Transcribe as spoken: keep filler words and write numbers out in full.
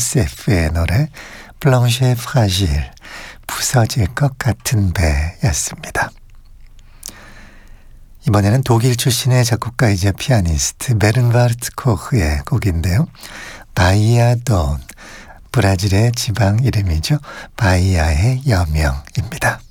유니세프의 노래 블랑쉐 프라질, 부서질 것 같은 배였습니다. 이번에는 독일 출신의 작곡가이자 피아니스트 베른와르트 코흐의 곡인데요. 바이아 돈, 브라질의 지방 이름이죠. 바이아의 여명입니다.